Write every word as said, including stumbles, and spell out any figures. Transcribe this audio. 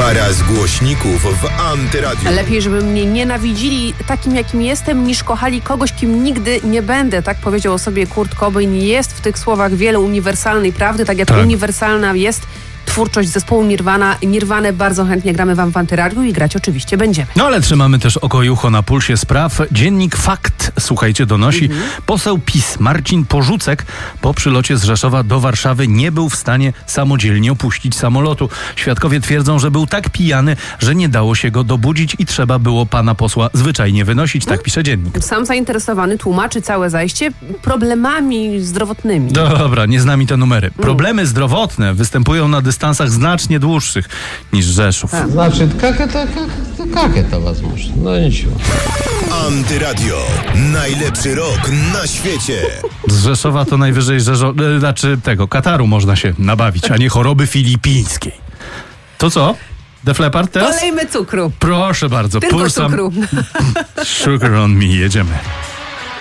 Para z głośników w Antyradiu. Lepiej, żeby mnie nienawidzili takim, jakim jestem, niż kochali kogoś, kim nigdy nie będę. Tak powiedział o sobie Kurt Cobain. Jest w tych słowach wiele uniwersalnej prawdy, tak jak tak. uniwersalna jest twórczość zespołu Nirvana. Nirvanę bardzo chętnie gramy wam w Antyradiu i grać oczywiście będziemy. No ale trzymamy też oko i ucho na pulsie spraw. Dziennik Fakt, słuchajcie, donosi. Mhm. Poseł PiS Marcin Porzucek po przylocie z Rzeszowa do Warszawy nie był w stanie samodzielnie opuścić samolotu. Świadkowie twierdzą, że był tak pijany, że nie dało się go dobudzić i trzeba było pana posła zwyczajnie wynosić. Tak pisze dziennik. Sam zainteresowany tłumaczy całe zajście problemami zdrowotnymi. Dobra, nie znam te numery. Problemy zdrowotne występują na dystansach znacznie dłuższych niż Rzeszów. Tak. Znaczy, jak to, jak, jak to возможно? No nic. Antyradio. Najlepszy rok na świecie. Z Rzeszowa to najwyżej Rzeszo... Znaczy tego, Kataru można się nabawić, a nie choroby filipińskiej. To co? Def Leppard teraz? Dolejmy cukru. Proszę bardzo. Tylko Pulsam. cukru. Sugar on me. Jedziemy.